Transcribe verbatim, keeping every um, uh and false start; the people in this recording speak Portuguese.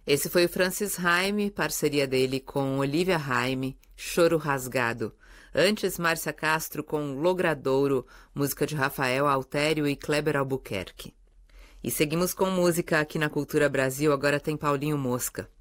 Esse foi o Francis Haime, parceria dele com Olivia Haime, Choro Rasgado. Antes, Márcia Castro com Logradouro, música de Rafael Altério e Kleber Albuquerque. E seguimos com música aqui na Cultura Brasil, agora tem Paulinho Mosca.